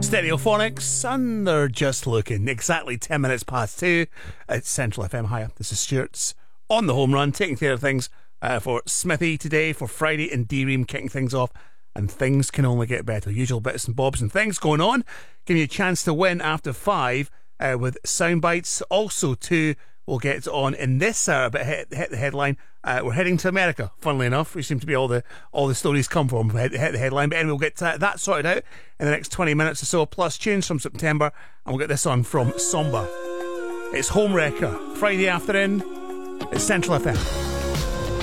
Stereophonics, and they're just looking exactly 10 minutes past 2 at Central FM. Hiya, this is Stuart's on the home run, taking care of things for Smithy today, for Friday, and D-Ream kicking things off. And things can only get better. Usual bits and bobs and things going on. Give you a chance to win after 5 with sound bites. Also, 2 we'll get on in this hour, but hit the headline. We're heading to America, funnily enough. We seem to be all the stories come from hit the headline. But anyway, we'll get that sorted out in the next 20 minutes or so, plus tunes from September, and we'll get this on from Somba. It's Home Wrecker, Friday afternoon at Central FM.